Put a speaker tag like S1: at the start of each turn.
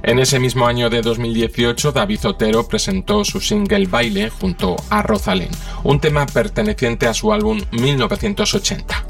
S1: En ese mismo año de 2018, David Otero presentó su single Baile junto a Rosalén, un tema perteneciente a su álbum 1980.